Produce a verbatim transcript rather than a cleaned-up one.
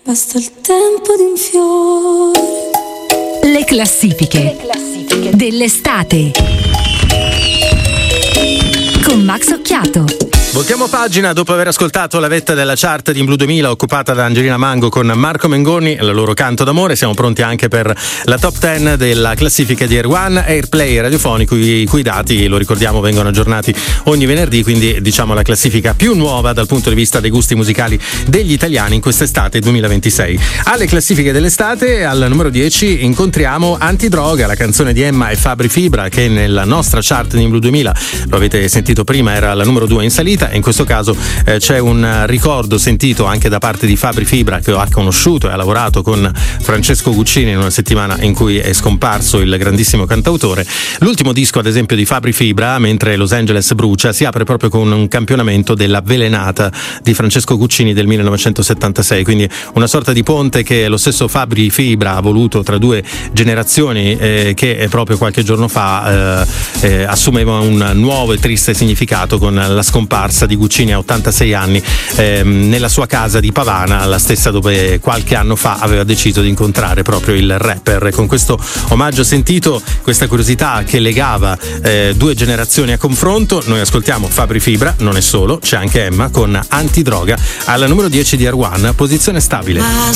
Basta il tempo di un fiore. Le classifiche, Le classifiche. dell'estate con Max Occhiato. Voltiamo pagina dopo aver ascoltato la vetta della chart di In Blu duemila occupata da Angelina Mango con Marco Mengoni e il loro canto d'amore. Siamo pronti anche per la top dieci della classifica di Air One Airplay radiofonico, i cui dati, lo ricordiamo, vengono aggiornati ogni venerdì, quindi diciamo la classifica più nuova dal punto di vista dei gusti musicali degli italiani in quest'estate duemilaventisei. Alle classifiche dell'estate, al numero dieci incontriamo Antidroga, la canzone di Emma e Fabri Fibra, che nella nostra chart di In Blu duemila, lo avete sentito prima, era la numero due in salita. In questo caso eh, c'è un ricordo sentito anche da parte di Fabri Fibra, che ha conosciuto e ha lavorato con Francesco Guccini in una settimana in cui è scomparso il grandissimo cantautore. L'ultimo disco, ad esempio, di Fabri Fibra, Mentre Los Angeles brucia, si apre proprio con un campionamento dell'Avvelenata di Francesco Guccini del millenovecentosettantasei, quindi una sorta di ponte che lo stesso Fabri Fibra ha voluto tra due generazioni, eh, che proprio qualche giorno fa eh, eh, assumeva un nuovo e triste significato con la scomparsa di Guccini a ottantasei anni ehm, nella sua casa di Pavana, la stessa dove qualche anno fa aveva deciso di incontrare proprio il rapper. Con questo omaggio sentito, questa curiosità che legava eh, due generazioni a confronto, noi ascoltiamo Fabri Fibra, non è solo, c'è anche Emma con Antidroga, alla numero dieci di Air One, posizione stabile. Ma